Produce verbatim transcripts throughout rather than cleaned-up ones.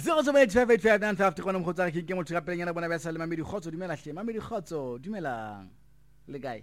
zero seven eight five eight five nine five gona mogotsa ke ke motho ka pelenyana bona ba sa le Mamedi Khotso dumela hle Mamedi Khotso dumelang le kae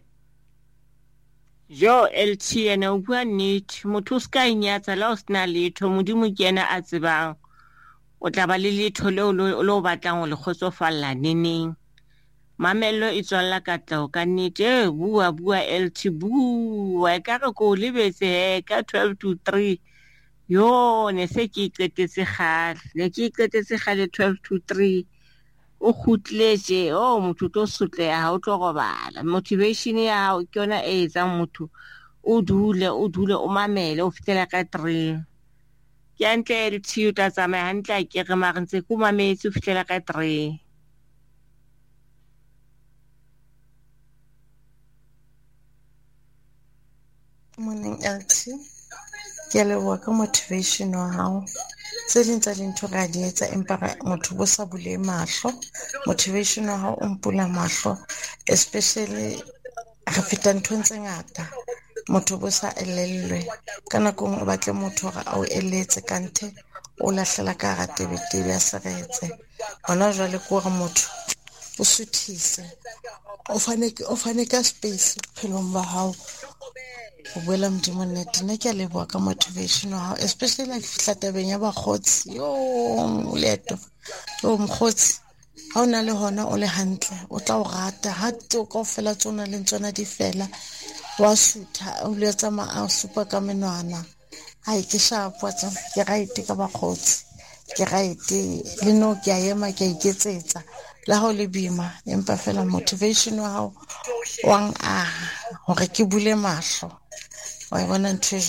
Jo L T ena o bua nnete motho o ska inyatsa la o sna letho modimo ke ena a tsebang o tla ba le letho le o batlang o le khotsofalla neneng mamello e tswalla ka tlo ka nnete bua bua L T bua ka re ko lebetse ka twelve to three yo ne se ke iqetetse gale ne ke iqetetse gale twelve to three o khutletse o motho tlo sotleha ha o tlo robala motivation ya hao ke yona e etsang motho o dule o dule o mamele o fitela ka three ke antle L T o tla tsamaya hantle a ke re mara ntse ke mametse o fitela ka three. Morning L T ke leboha ka motivation wa hao tse ding tsa dintho ra di etsa empa motho bo sa bule mahlo motivation wa hao o mpula mahlo especially re feta nthong tse ngata motho bo sa elellwe ka nako o batle motho ga o eletse kante o lahlela ka ga tebetebe ya seretse hona jwale ko re motho o suthise o fane o fane ka space phelong ba hao o boela modimo nnete nna ke a leboha ka motivation wa hao especially like fihla tabeng ya bakgotsi yo leto yo mokgotsi ha o na le hona o le hantle o tla o rata ha tso kaofela tsona le tsona di fela wa sutha o le tsamaya a supa ka menwana hai ke shapwa tsa ke right ka bakgotsi ke right le no ke a ema ke a iketsetsa la ho le bima empa fela motivation wa hao wang a hore ke bule mahlo wa bona ntho